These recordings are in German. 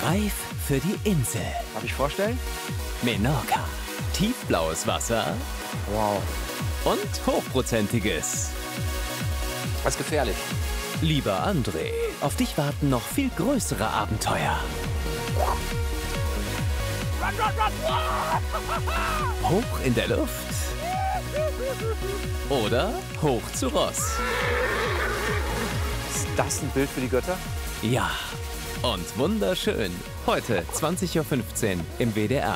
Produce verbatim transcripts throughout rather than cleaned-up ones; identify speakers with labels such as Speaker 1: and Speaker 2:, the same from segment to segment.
Speaker 1: Reif für die Insel.
Speaker 2: Darf ich vorstellen?
Speaker 1: Menorca. Tiefblaues Wasser.
Speaker 2: Wow.
Speaker 1: Und hochprozentiges.
Speaker 2: Das ist gefährlich.
Speaker 1: Lieber André, auf dich warten noch viel größere Abenteuer. Hoch in der Luft. Oder hoch zu Ross.
Speaker 2: Ist das ein Bild für die Götter?
Speaker 1: Ja, und wunderschön. Heute zwanzig Uhr fünfzehn im W D R.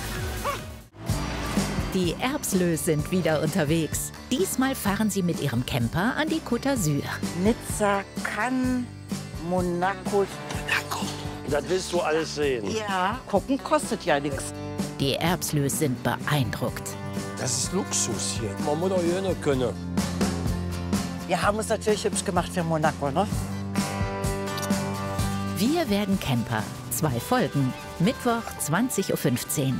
Speaker 3: Die Erbslös sind wieder unterwegs. Diesmal fahren sie mit ihrem Camper an die Côte d'Azur.
Speaker 4: Nizza, Cannes, Monaco.
Speaker 5: Monaco. Das willst du alles sehen.
Speaker 4: Ja, gucken kostet ja nichts.
Speaker 3: Die Erbslös sind beeindruckt.
Speaker 5: Das ist Luxus hier. Man muss doch hier nicht können.
Speaker 4: Wir haben es natürlich hübsch gemacht für Monaco, ne?
Speaker 3: Wir werden Camper. Zwei Folgen. Mittwoch zwanzig Uhr fünfzehn.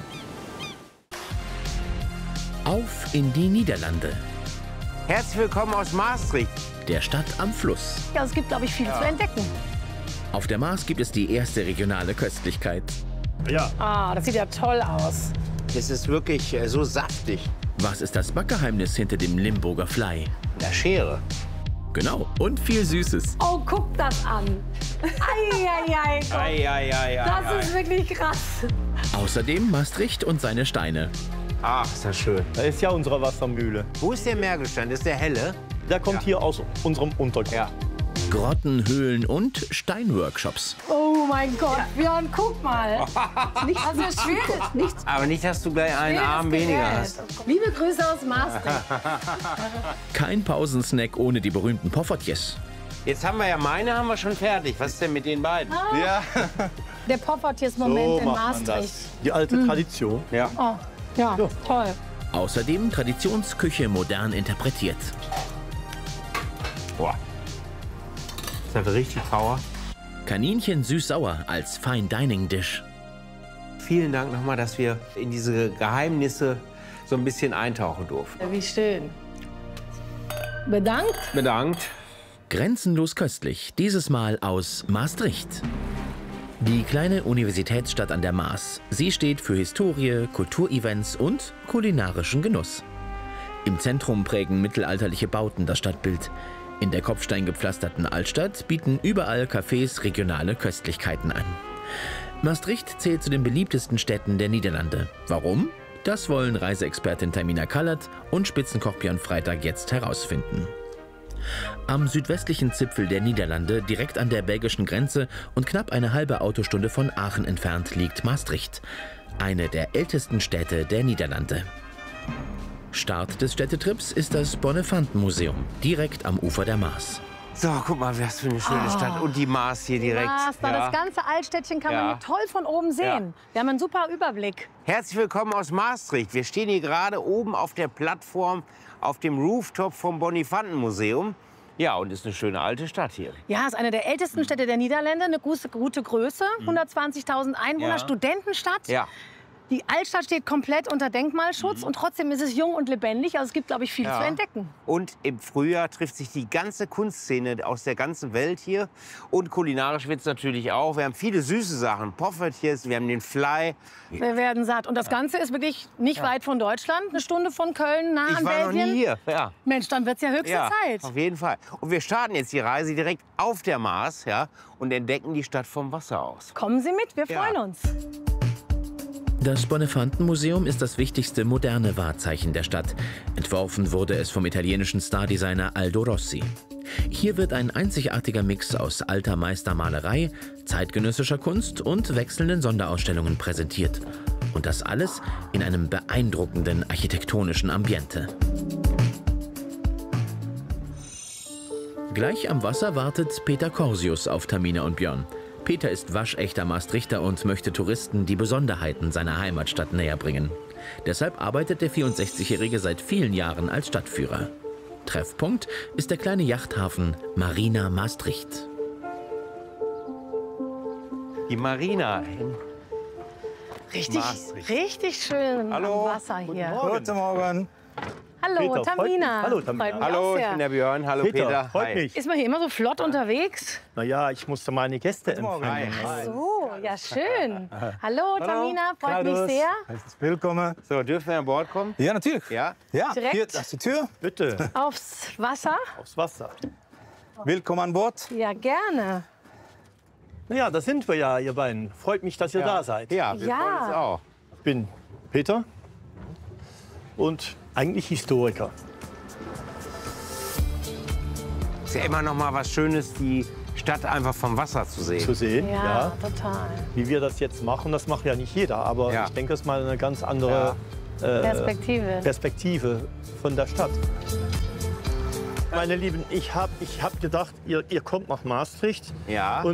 Speaker 6: Auf in die Niederlande.
Speaker 2: Herzlich willkommen aus Maastricht.
Speaker 6: Der Stadt am Fluss.
Speaker 7: Ja, es gibt, glaube ich, viel ja. zu entdecken.
Speaker 6: Auf der Maas gibt es die erste regionale Köstlichkeit.
Speaker 5: Ja.
Speaker 7: Ah, das sieht ja toll aus.
Speaker 2: Es ist wirklich äh, so saftig.
Speaker 6: Was ist das Backgeheimnis hinter dem Limburger Fly?
Speaker 2: Der Schere.
Speaker 6: Genau, und viel Süßes.
Speaker 7: Oh, guck das an. Eieiei, Gott.
Speaker 2: Ei, ei, ei, ei,
Speaker 7: das
Speaker 2: ei.
Speaker 7: ist wirklich krass.
Speaker 6: Außerdem Maastricht und seine Steine.
Speaker 2: Ach, ist das schön.
Speaker 8: Das ist ja unsere Wassermühle.
Speaker 2: Wo ist der Mergelstein? Das ist der helle?
Speaker 8: Der kommt ja. hier aus unserem Untergrund.
Speaker 2: Ja.
Speaker 6: Grotten, Höhlen und Steinworkshops.
Speaker 7: Oh mein Gott, Björn, guck mal. Nicht, was mir schwer Nichts.
Speaker 2: Aber nicht, dass du gleich einen Arm weniger hast.
Speaker 7: Liebe Grüße aus Maastricht.
Speaker 6: Kein Pausensnack ohne die berühmten Poffertjes.
Speaker 2: Jetzt haben wir ja meine, haben wir schon fertig. Was ist denn mit den beiden?
Speaker 7: Ah.
Speaker 8: Ja.
Speaker 7: Der Poffertjes-Moment
Speaker 8: so
Speaker 7: in Maastricht.
Speaker 8: Die alte
Speaker 7: mhm.
Speaker 8: Tradition.
Speaker 2: Ja.
Speaker 7: Oh, ja, ja, toll.
Speaker 6: Außerdem Traditionsküche modern interpretiert.
Speaker 2: Boah. Das hat richtig Power.
Speaker 6: Kaninchen süß-sauer als Fine Dining Dish.
Speaker 2: Vielen Dank nochmal, dass wir in diese Geheimnisse so ein bisschen eintauchen durften.
Speaker 7: Ja, wie schön. Bedankt.
Speaker 2: Bedankt.
Speaker 6: Grenzenlos köstlich, dieses Mal aus Maastricht. Die kleine Universitätsstadt an der Maas. Sie steht für Historie, Kulturevents und kulinarischen Genuss. Im Zentrum prägen mittelalterliche Bauten das Stadtbild. In der kopfsteingepflasterten Altstadt bieten überall Cafés regionale Köstlichkeiten an. Maastricht zählt zu den beliebtesten Städten der Niederlande. Warum? Das wollen Reiseexpertin Tamina Kallert und Spitzenkoch Björn Freitag jetzt herausfinden. Am südwestlichen Zipfel der Niederlande, direkt an der belgischen Grenze und knapp eine halbe Autostunde von Aachen entfernt, liegt Maastricht, eine der ältesten Städte der Niederlande. Start des Städtetrips ist das Bonnefanten-Museum, direkt am Ufer der Maas.
Speaker 2: So, guck mal, was für eine schöne
Speaker 7: Oh.
Speaker 2: Stadt. Und die Maas hier direkt.
Speaker 7: Maas, da
Speaker 2: Ja.
Speaker 7: das ganze Altstädtchen kann
Speaker 2: Ja.
Speaker 7: man hier toll von oben sehen.
Speaker 2: Ja.
Speaker 7: Wir haben einen super Überblick.
Speaker 2: Herzlich willkommen aus Maastricht. Wir stehen hier gerade oben auf der Plattform auf dem Rooftop vom Bonnefanten-Museum. Ja, und ist eine schöne alte Stadt hier.
Speaker 7: Ja, ist eine der ältesten Städte der Niederlande, eine gute, gute Größe, hundertzwanzigtausend Einwohner,
Speaker 2: Ja.
Speaker 7: Studentenstadt.
Speaker 2: Ja.
Speaker 7: Die Altstadt steht komplett unter Denkmalschutz und trotzdem ist es jung und lebendig. Also es gibt, glaube ich, viel
Speaker 2: Ja.
Speaker 7: zu entdecken.
Speaker 2: Und im Frühjahr trifft sich die ganze Kunstszene aus der ganzen Welt hier. Und kulinarisch wird es natürlich auch. Wir haben viele süße Sachen. Poffertjes, wir haben den Fly.
Speaker 7: Wir werden satt. Und das Ganze ist wirklich nicht weit von Deutschland. Eine Stunde von Köln, nah
Speaker 2: Ich
Speaker 7: an
Speaker 2: war noch
Speaker 7: Belgien.
Speaker 2: nie hier. Ja.
Speaker 7: Mensch, dann wird es ja höchste
Speaker 2: Ja,
Speaker 7: Zeit.
Speaker 2: auf jeden Fall. Und wir starten jetzt die Reise direkt auf der Maas, ja, und entdecken die Stadt vom Wasser aus.
Speaker 7: Kommen Sie mit, wir
Speaker 2: Ja.
Speaker 7: freuen uns.
Speaker 6: Das Bonnefanten-Museum ist das wichtigste moderne Wahrzeichen der Stadt. Entworfen wurde es vom italienischen Stardesigner Aldo Rossi. Hier wird ein einzigartiger Mix aus alter Meistermalerei, zeitgenössischer Kunst und wechselnden Sonderausstellungen präsentiert. Und das alles in einem beeindruckenden architektonischen Ambiente. Gleich am Wasser wartet Peter Corsius auf Tamina und Björn. Peter ist waschechter Maastrichter und möchte Touristen die Besonderheiten seiner Heimatstadt näher bringen. Deshalb arbeitet der vierundsechzigjährige seit vielen Jahren als Stadtführer. Treffpunkt ist der kleine Yachthafen Marina Maastricht.
Speaker 2: Die Marina in
Speaker 7: Richtig,
Speaker 2: Maastricht.
Speaker 7: richtig schön
Speaker 2: Hallo.
Speaker 7: am Wasser hier.
Speaker 8: Guten Morgen.
Speaker 7: Hallo,
Speaker 8: Peter, freut
Speaker 7: Tamina.
Speaker 8: mich. Hallo, Tamina.
Speaker 7: Freut mich
Speaker 2: Hallo,
Speaker 7: auch
Speaker 2: ich
Speaker 7: sehr.
Speaker 2: bin der Björn. Hallo
Speaker 8: Peter,
Speaker 2: Peter.
Speaker 8: freut
Speaker 2: Hi.
Speaker 8: mich.
Speaker 7: Ist man hier immer so flott unterwegs?
Speaker 8: Na ja, ich musste meine Gäste
Speaker 2: Morgen.
Speaker 8: empfangen.
Speaker 2: Hi.
Speaker 7: So. ja schön. Hallo, Tamina, freut mich sehr.
Speaker 8: Willkommen.
Speaker 2: So, dürfen wir an Bord kommen?
Speaker 8: Ja, natürlich.
Speaker 2: Ja.
Speaker 8: Ja,
Speaker 7: Direkt?
Speaker 8: hier, das ist die Tür.
Speaker 5: Bitte,
Speaker 7: Aufs Wasser?
Speaker 5: aufs Wasser.
Speaker 8: Willkommen an Bord.
Speaker 7: Ja, gerne.
Speaker 5: Ja, da sind wir ja, ihr beiden. Freut mich, dass ihr da seid.
Speaker 2: Ja, wir
Speaker 7: Ja.
Speaker 2: freuen uns auch.
Speaker 5: Ich bin Peter und eigentlich Historiker.
Speaker 2: Ist ja immer noch mal was Schönes, die Stadt einfach vom Wasser zu sehen.
Speaker 5: Zu sehen,
Speaker 7: Ja,
Speaker 5: ja.
Speaker 7: total.
Speaker 5: Wie wir das jetzt machen, das macht ja nicht jeder. Aber
Speaker 2: Ja.
Speaker 5: ich denke, das ist mal eine ganz andere äh,
Speaker 7: Perspektive.
Speaker 5: Perspektive von der Stadt. Meine Lieben, ich habe ich hab gedacht, ihr, ihr kommt nach Maastricht.
Speaker 2: Ja.